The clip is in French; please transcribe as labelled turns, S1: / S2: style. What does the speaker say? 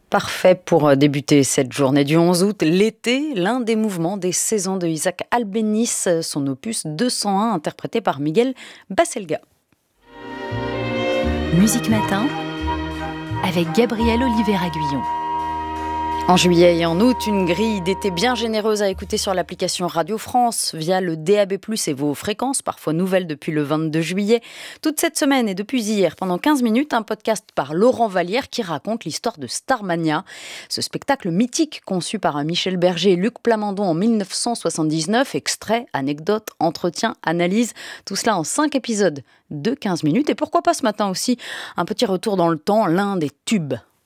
S1: Parfait pour débuter cette journée du 11 août, l'été, l'un des mouvements des saisons de Isaac Albéniz, son opus 201 interprété par Miguel Baselga.
S2: Musique Matin avec Gabriel Oliver-Aguillon.
S1: En juillet et en août, une grille d'été bien généreuse à écouter sur l'application Radio France via le DAB+, et vos fréquences, parfois nouvelles depuis le 22 juillet. Toute cette semaine et depuis hier, pendant 15 minutes, un podcast par Laurent Vallière qui raconte l'histoire de Starmania. Ce spectacle mythique conçu par Michel Berger et Luc Plamondon en 1979, extraits, anecdotes, entretiens, analyses, tout cela en 5 épisodes de 15 minutes. Et pourquoi pas ce matin aussi, un petit retour dans le temps, l'un des tubes